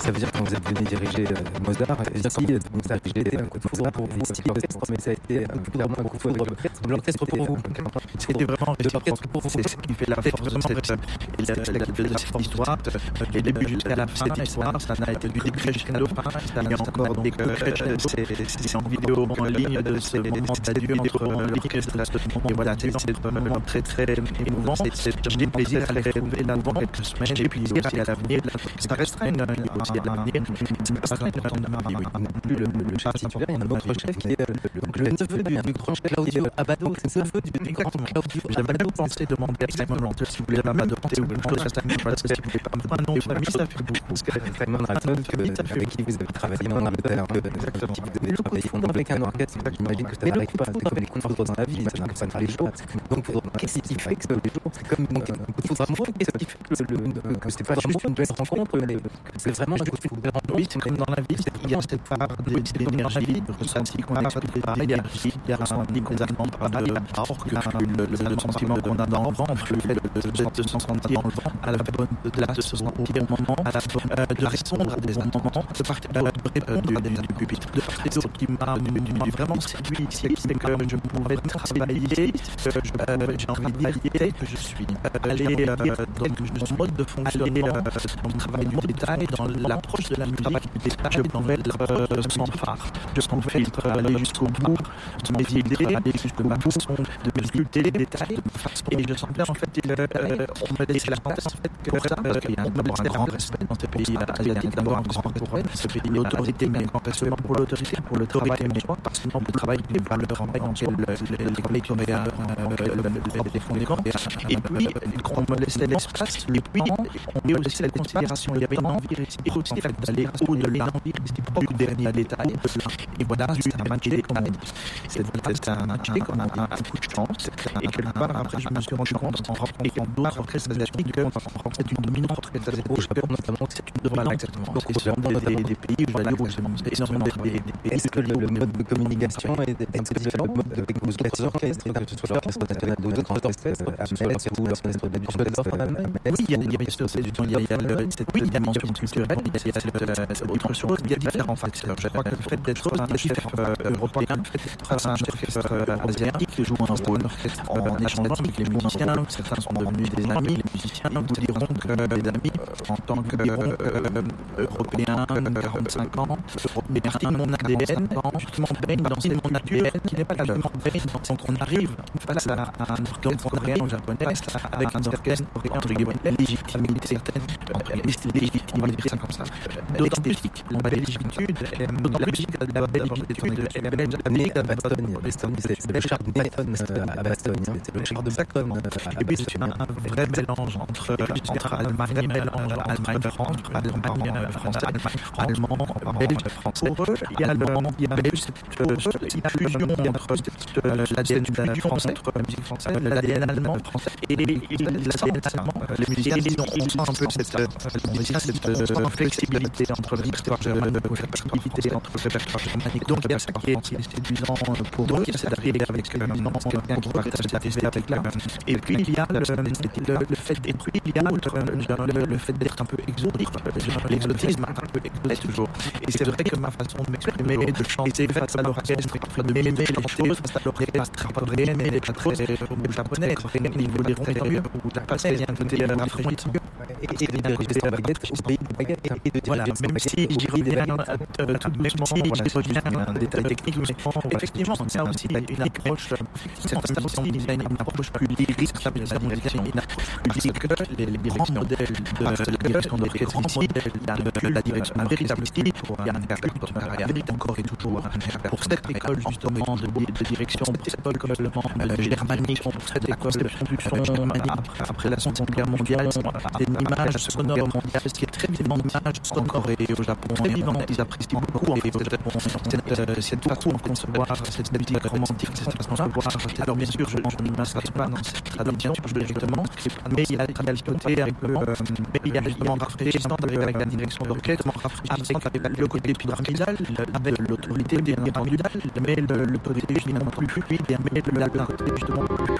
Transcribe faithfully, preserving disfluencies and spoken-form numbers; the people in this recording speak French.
ça veut dire que quand vous êtes venu diriger euh, Mozart, ici, donc ça a été un coup de foudre pour vous, style orchestre, mais ça a été euh, clairement un coup de foudre de l'orchestre pour vous. C'était vraiment de l'orchestre pour vous. c'est ce qui fait la force de cette, et la, la, la, de cette histoire. Du début jusqu'à la fin, cette histoire, ça n'a été du début jusqu'à la fin. Il y a encore donc c'est en vidéo en ligne de ce moment d'adieu entre l'orchestre et voilà, c'est vraiment très très émouvant. J'ai plaisir à les retrouver là dans quelques semaines et puis aussi à l'avenir. Ça restera une aussi à l'avenir. Ça restera une plus le, le chef titulaire, il y a un autre chef qui est le, le, le neveu du, du grand Claudio Abbado, c'est le neveu du, du grand Claudio. J'avais même pensé demander à Simon Rattle si vous voulez Abbado ou une chose à Simon parce que si vous voulez pas me prendre un nom de famille, ça fait beaucoup. Parce que Simon Rattle, avec qui vous avez travaillé en Angleterre, exactement, qui vous avez travaillé fondamentalement avec un orchestre, j'imagine que ça n'arrive pas, c'est comme les coups de foudre dans la vie, ça n'arrive pas tous les jours. Donc, qu'est-ce qui fait que les jours, c'est comme un coup de foudre amoureux, qu'est-ce qui fait que c'est pas juste une belle rencontre, mais c'est vraiment un coup de foudre. Oui, c'est comme dans la vie, il y a cette part d'énergie ressentie qu'on a expliqué par l'énergie, il y a un des Allemands par là, alors que le sentiment qu'on a dans le ventre, le fait de se sentir à la bonne place, au bon moment, à la bonne, de répondre à des moments, de partir de répondre à des du pupitre, de partir de ce qui m'a vraiment séduit ici, c'est que je pouvais travailler, j'ai envie de dire que je suis allé dans mon mode de fonctionnement, dans le travail du détail, dans l'approche de la musique, je pouvais être sans phare, je pouvais être aller jusqu'au bout de mes idées, aller jusqu'au bout de mes sculpter les détails, et je sentais en fait, on me laissait la place en fait pour ça, parce qu'il y a d'abord un grand respect dans ce pays asiatique, d'abord un grand respect pour ce pays, l'autorité, mais un grand respect pour l'autorité, pour le travail, mais pas parce que le travail des valeurs en lesquelles les collègues coréens les fondements, et puis on me laissait l'espace, et puis on me laissait la considération, il y avait une envie réciproque d'aller au-delà du dernier détail, et voilà, c'est un match qu'on a dit. C'est un match qu'on a un coup de chance, et quelque part après je me suis rendu compte en rencontrant d'autres orchestres asiatiques que c'est une dominante orchestre asiatique au Japon notamment, c'est une dominante exactement. Donc au Japon, des pays où je vais aller où c'est énormément de pays. Est-ce que le mode de communication est différent, le mode de communication orchestre, que ce soit l'orchestre national ou d'autres orchestres, à Metz ou l'orchestre de Düsseldorf en Allemagne? Oui, il y a bien sûr, il y a cette dimension culturelle, il y a cette autre chose, il y a différents facteurs. Je crois que le fait d'être un chef européen, le fait d'être un orchestre asiatique, joue un rôle en échangeant avec les musiciens, certains sont devenus des amis, les musiciens vous diront que des amis en tant qu'Européens, quarante-cinq ans, mais mon A D N justement baigne dans mon nature qui n'est pas la même baigne dans qu'on arrive face à un orchestre coréen ou japonais avec un orchestre coréen entre guillemets légitimité certaine, légitime, on va dire ça comme ça. D'autant plus la légitimité, d'autant plus la légitimité, elle est amenée à Bastogne. C'est le char de Bastogne à Bastogne, c'est le char de Bastogne. Et puis c'est un vrai mélange entre Allemagne, mélange Allemagne, France, Allemagne, français, allemand, belge, français. Pour eux, il y a il y a cette fusion entre l'A D N français, la musique française, l'A D N allemand, français, et l'A D N allemand. Les musiciens, on sent un peu cette flexibilité entre le répertoire germanique, la flexibilité entre le répertoire germanique. Donc il y a ça qui est séduisant pour eux, c'est d'arriver avec quelqu'un qui partage cette activité avec là. Et puis il y a le fait d'être, il y a le fait d'être un peu exotique, l'exotisme un peu exotique toujours. Et c'est vrai que ma façon de m'exprimer, de chanter face à l'orchestre, de m'aimer les choses face à l'orchestre coréen, mais pas très japonais, coréen, ils vous diront ou japonais, il y a un côté rafraîchissant. Et d'un côté la baguette, au pays de baguette et de voilà, même si j'y reviens tout doucement, j'y reviens un détail technique, mais effectivement, c'est aussi une approche, c'est aussi une approche plus lyrique, ça veut dire une approche plus lyrique, les grands modèles de la direction d'orchestre ici, la direction d'un véritable style, il y a un interprète encore et toujours pour cette école justement de direction, pour cette école germanique, pour cette école de son après la Seconde Guerre mondiale, une image sonore mondiale, ce qui est très vivant d'image sonore et au Japon, très vivant, ils apprécient beaucoup et au Japon, cette façon de concevoir cette musique romantique, cette façon de concevoir, alors bien sûr, je ne m'inscris pas dans cette tradition directement, mais il y a le côté un peu, mais il y a justement rafraîchissant avec la direction d'orchestre, rafraîchissant avec le côté pyramidal, avec l'autorité bien entendu, mais le côté finalement plus fluide, mais le côté justement